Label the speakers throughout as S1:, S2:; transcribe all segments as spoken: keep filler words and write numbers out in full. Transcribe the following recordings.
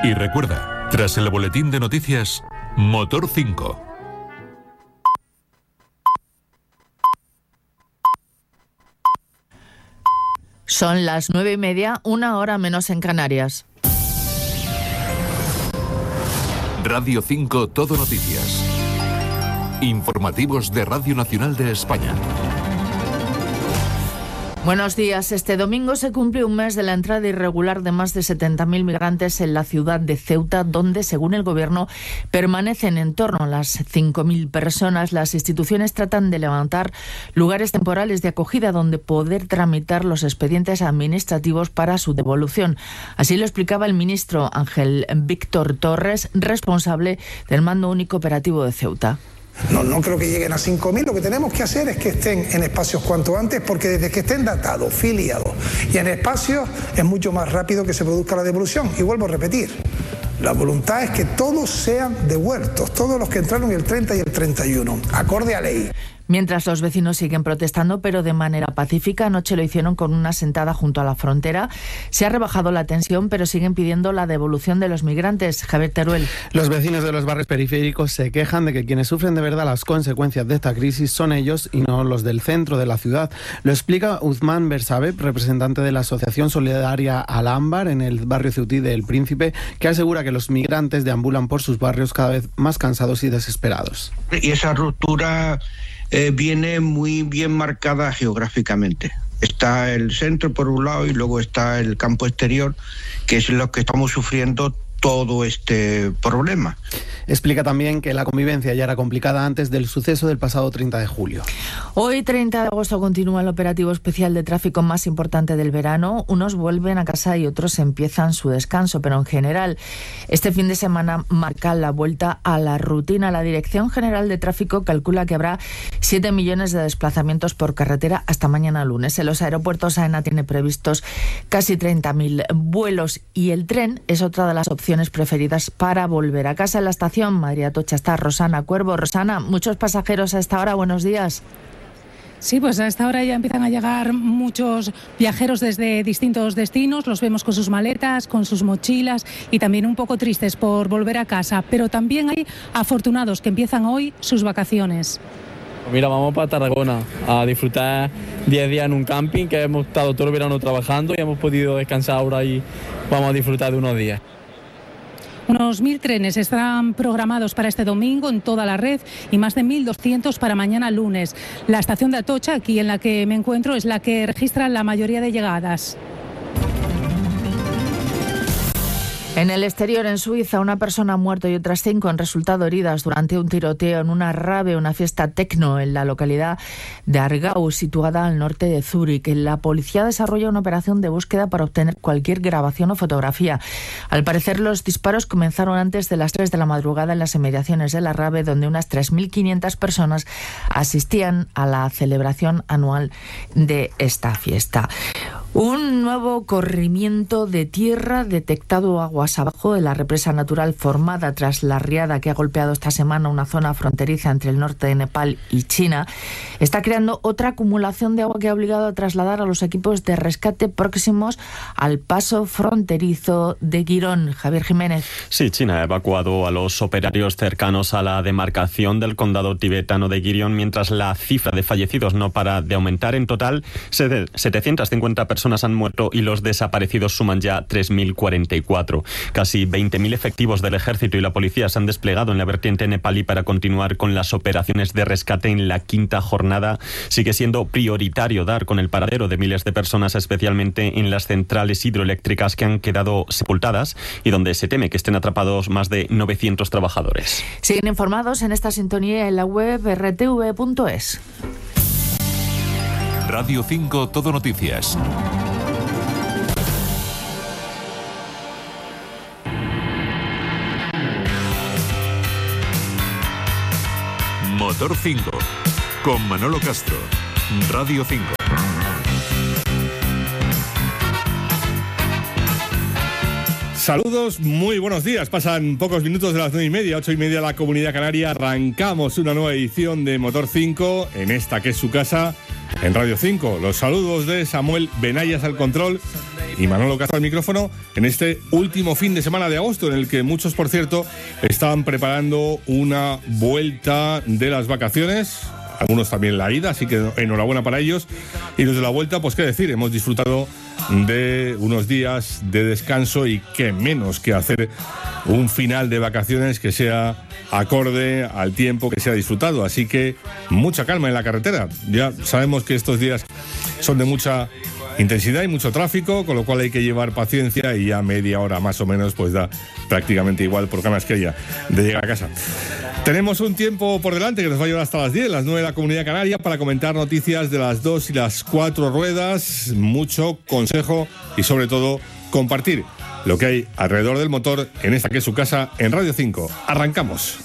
S1: Y recuerda, tras el boletín de noticias, Motor cinco.
S2: Son las nueve y media, una hora menos en Canarias.
S1: Radio cinco Todo Noticias. Informativos de Radio Nacional de España.
S2: Buenos días. Este domingo se cumple un mes de la entrada irregular de más de setenta mil migrantes en la ciudad de Ceuta, donde, según el Gobierno, permanecen en torno a las cinco mil personas. Las instituciones tratan de levantar lugares temporales de acogida donde poder tramitar los expedientes administrativos para su devolución. Así lo explicaba el ministro Ángel Víctor Torres, responsable del Mando Único Operativo de Ceuta.
S3: No, no creo que lleguen a cinco mil. Lo que tenemos que hacer es que estén en espacios cuanto antes, porque desde que estén datados, filiados y en espacios es mucho más rápido que se produzca la devolución. Y vuelvo a repetir, la voluntad es que todos sean devueltos, todos los que entraron el treinta y el treinta y uno, acorde a ley.
S2: Mientras los vecinos siguen protestando, pero de manera pacífica, anoche lo hicieron con una sentada junto a la frontera. Se ha rebajado la tensión, pero siguen pidiendo la devolución de los migrantes. Javier Teruel.
S4: Los vecinos de los barrios periféricos se quejan de que quienes sufren de verdad las consecuencias de esta crisis son ellos y no los del centro de la ciudad. Lo explica Uzman Bersabe, representante de la Asociación Solidaria Al-Ámbar en el barrio ceutí de El Príncipe, que asegura que los migrantes deambulan por sus barrios cada vez más cansados y desesperados.
S5: Y esa ruptura Eh, viene muy bien marcada geográficamente. Está el centro por un lado y luego está el campo exterior, que es lo que estamos sufriendo todo este problema.
S4: Explica también que la convivencia ya era complicada antes del suceso del pasado treinta de julio.
S2: Hoy, treinta de agosto, continúa el operativo especial de tráfico más importante del verano. Unos vuelven a casa y otros empiezan su descanso, pero en general, este fin de semana marca la vuelta a la rutina. La Dirección General de Tráfico calcula que habrá siete millones de desplazamientos por carretera hasta mañana lunes. En los aeropuertos, AENA tiene previstos casi treinta mil vuelos y el tren es otra de las opciones preferidas para volver a casa. En la estación Madrid Atocha está Rosana Cuervo. Rosana, muchos pasajeros a esta hora, buenos días.
S6: Sí, pues a esta hora ya empiezan a llegar muchos viajeros desde distintos destinos, los vemos con sus maletas, con sus mochilas y también un poco tristes por volver a casa, pero también hay afortunados que empiezan hoy sus vacaciones.
S7: Mira, vamos para Tarragona a disfrutar diez días en un camping, que hemos estado todo el verano trabajando y hemos podido descansar ahora y vamos a disfrutar de unos días.
S6: Unos mil trenes estarán programados para este domingo en toda la red y más de mil doscientos para mañana lunes. La estación de Atocha, aquí en la que me encuentro, es la que registra la mayoría de llegadas.
S2: En el exterior, en Suiza, una persona ha muerto y otras cinco han resultado heridas durante un tiroteo en una rave, una fiesta tecno en la localidad de Aargau, situada al norte de Zúrich. La policía desarrolla una operación de búsqueda para obtener cualquier grabación o fotografía. Al parecer, los disparos comenzaron antes de las tres de la madrugada en las inmediaciones de la rave, donde unas tres mil quinientas personas asistían a la celebración anual de esta fiesta. Un nuevo corrimiento de tierra detectado aguas abajo de la represa natural formada tras la riada que ha golpeado esta semana una zona fronteriza entre el norte de Nepal y China está creando otra acumulación de agua que ha obligado a trasladar a los equipos de rescate próximos al paso fronterizo de Girón. Javier Jiménez.
S8: Sí, China ha evacuado a los operarios cercanos a la demarcación del condado tibetano de Girón, mientras la cifra de fallecidos no para de aumentar. En total, setecientas cincuenta personas han muerto y los desaparecidos suman ya tres mil cuarenta y cuatro. Casi veinte mil efectivos del ejército y la policía se han desplegado en la vertiente nepalí para continuar con las operaciones de rescate en la quinta jornada. Sigue siendo prioritario dar con el paradero de miles de personas, especialmente en las centrales hidroeléctricas que han quedado sepultadas y donde se teme que estén atrapados más de novecientos trabajadores.
S2: Siguen informados en esta sintonía en la web erre te ve punto es.
S1: Radio cinco Todo Noticias. Motor cinco, con Manolo Castro, Radio cinco.
S9: Saludos, muy buenos días. Pasan pocos minutos de las nueve y media, ocho y media la Comunidad Canaria. Arrancamos una nueva edición de Motor cinco en esta que es su casa, en Radio cinco. Los saludos de Samuel Benayas al control y Manolo Castro al micrófono en este último fin de semana de agosto, en el que muchos, por cierto, estaban preparando una vuelta de las vacaciones. Algunos también la ida, así que enhorabuena para ellos. Y los de la vuelta, pues qué decir, hemos disfrutado de unos días de descanso y qué menos que hacer un final de vacaciones que sea acorde al tiempo que se ha disfrutado. Así que mucha calma en la carretera. Ya sabemos que estos días son de mucha intensidad y mucho tráfico, con lo cual hay que llevar paciencia y ya media hora más o menos pues da prácticamente igual por ganas que haya de llegar a casa. Tenemos un tiempo por delante que nos va a llevar hasta las diez, las nueve de la Comunidad Canaria, para comentar noticias de las dos y las cuatro ruedas, mucho consejo y sobre todo compartir lo que hay alrededor del motor en esta que es su casa en Radio cinco. Arrancamos.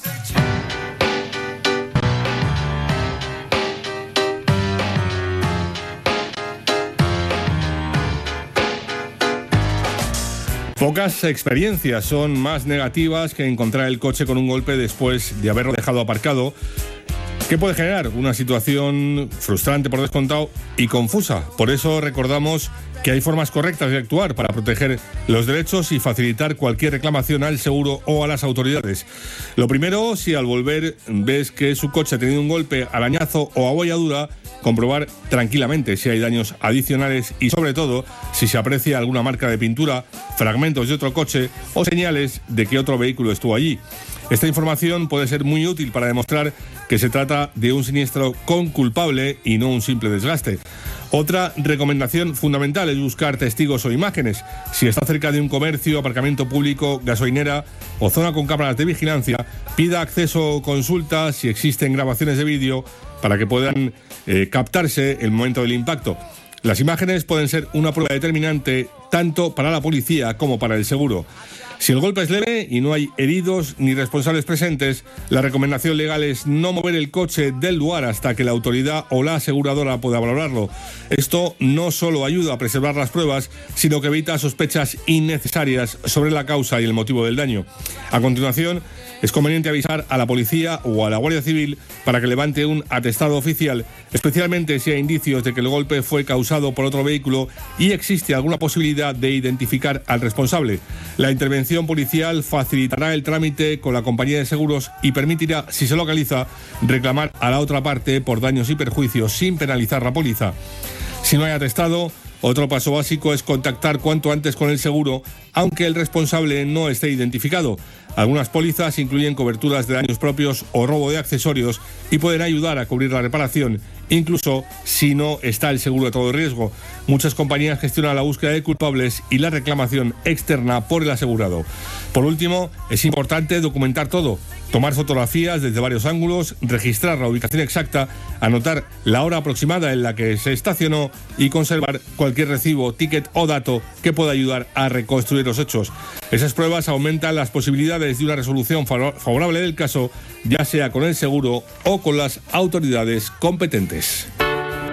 S9: Pocas experiencias son más negativas que encontrar el coche con un golpe después de haberlo dejado aparcado, que puede generar una situación frustrante por descontado y confusa. Por eso recordamos que hay formas correctas de actuar para proteger los derechos y facilitar cualquier reclamación al seguro o a las autoridades. Lo primero, si al volver ves que su coche ha tenido un golpe, arañazo o abolladura, comprobar tranquilamente si hay daños adicionales y, sobre todo, si se aprecia alguna marca de pintura, fragmentos de otro coche o señales de que otro vehículo estuvo allí. Esta información puede ser muy útil para demostrar que se trata de un siniestro con culpable y no un simple desgaste. Otra recomendación fundamental es buscar testigos o imágenes. Si está cerca de un comercio, aparcamiento público, gasolinera o zona con cámaras de vigilancia, pida acceso o consulta si existen grabaciones de vídeo para que puedan eh, captarse el momento del impacto. Las imágenes pueden ser una prueba determinante tanto para la policía como para el seguro. Si el golpe es leve y no hay heridos ni responsables presentes, la recomendación legal es no mover el coche del lugar hasta que la autoridad o la aseguradora pueda valorarlo. Esto no solo ayuda a preservar las pruebas, sino que evita sospechas innecesarias sobre la causa y el motivo del daño. A continuación, es conveniente avisar a la policía o a la Guardia Civil para que levante un atestado oficial, especialmente si hay indicios de que el golpe fue causado por otro vehículo y existe alguna posibilidad de identificar al responsable. La intervención policial facilitará el trámite con la compañía de seguros y permitirá, si se localiza, reclamar a la otra parte por daños y perjuicios sin penalizar la póliza. Si no hay atestado, otro paso básico es contactar cuanto antes con el seguro, aunque el responsable no esté identificado. Algunas pólizas incluyen coberturas de daños propios o robo de accesorios y pueden ayudar a cubrir la reparación, incluso si no está el seguro de todo riesgo. Muchas compañías gestionan la búsqueda de culpables y la reclamación externa por el asegurado. Por último, es importante documentar todo, tomar fotografías desde varios ángulos, registrar la ubicación exacta, anotar la hora aproximada en la que se estacionó y conservar cualquier recibo, ticket o dato que pueda ayudar a reconstruir los hechos. Esas pruebas aumentan las posibilidades de una resolución favorable del caso, ya sea con el seguro o con las autoridades competentes.